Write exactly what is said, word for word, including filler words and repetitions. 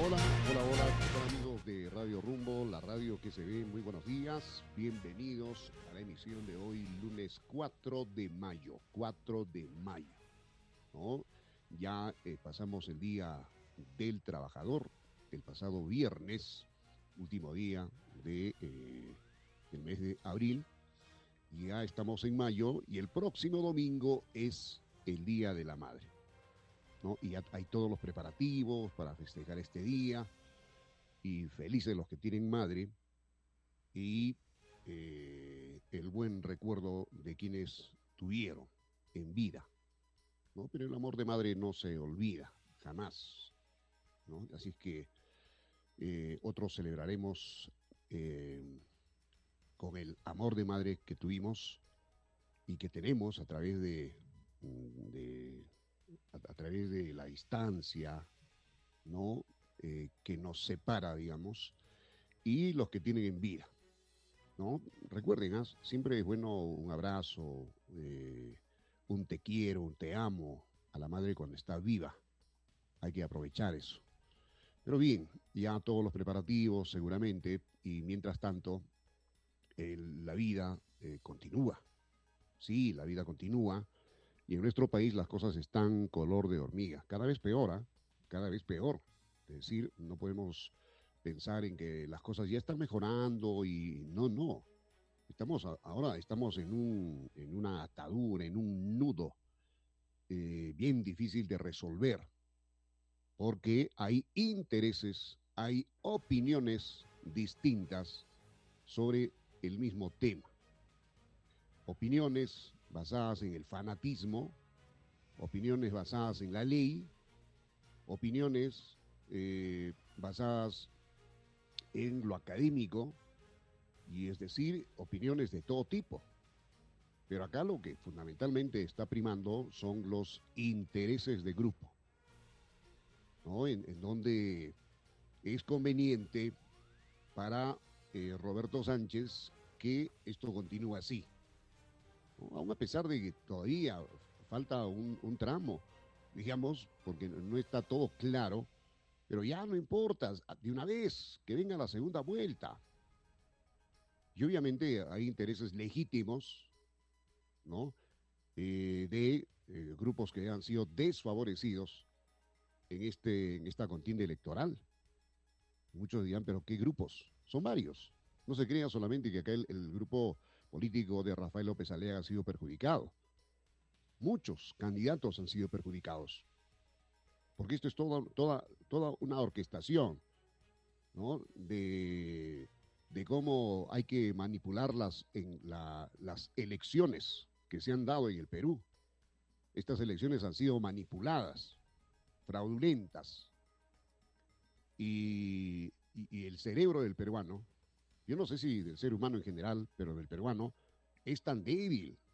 hola, hola, hola, ¿qué tal amigos de Radio Rumbo, la radio que se ve? Muy buenos días, bienvenidos a la emisión de hoy, lunes cuatro de mayo, cuatro de mayo, ¿no? Ya eh, pasamos el día del trabajador, el pasado viernes, último día de, eh, del mes de abril, y ya estamos en mayo y el próximo domingo es el Día de la Madre, ¿no? Y ya hay todos los preparativos para festejar este día y felices los que tienen madre y eh, el buen recuerdo de quienes tuvieron en vida, ¿no? Pero el amor de madre no se olvida, jamás, ¿no? Así es que eh, otros celebraremos eh, con el amor de madre que tuvimos y que tenemos a través de, de a, a través de la distancia, ¿no? Eh, que nos separa, digamos, y los que tienen en vida, ¿no? Recuerden, ¿eh? Siempre es bueno un abrazo, eh, un te quiero, un te amo a la madre cuando está viva. Hay que aprovechar eso. Pero bien, ya todos los preparativos seguramente, y mientras tanto, el, la vida eh, continúa. Sí, la vida continúa, y en nuestro país las cosas están color de hormiga, cada vez peor, ¿eh? Cada vez peor. Es decir, no podemos pensar en que las cosas ya están mejorando y no, no. Estamos ahora estamos en, un, en una atadura, en un nudo eh, bien difícil de resolver, porque hay intereses, hay opiniones distintas sobre el mismo tema. Opiniones basadas en el fanatismo, opiniones basadas en la ley, opiniones eh, basadas en lo académico, y es decir, opiniones de todo tipo. Pero acá lo que fundamentalmente está primando son los intereses de grupo, ¿no? En, en donde es conveniente para eh, Roberto Sánchez que esto continúe así, ¿no? Aún a pesar de que todavía falta un, un tramo, digamos, porque no está todo claro, pero ya no importa, de una vez, que venga la segunda vuelta. Y obviamente hay intereses legítimos, ¿no? Eh, de eh, grupos que han sido desfavorecidos en, este, en esta contienda electoral. Muchos dirán, pero ¿qué grupos? Son varios. No se crea solamente que acá el, el grupo político de Rafael López Alea ha sido perjudicado. Muchos candidatos han sido perjudicados. Porque esto es toda, toda, toda una orquestación, ¿no? De, de cómo hay que manipularlas en la, las elecciones que se han dado en el Perú. Estas elecciones han sido manipuladas, fraudulentas, y, y, y el cerebro del peruano, yo no sé si del ser humano en general, pero del peruano, es tan débil,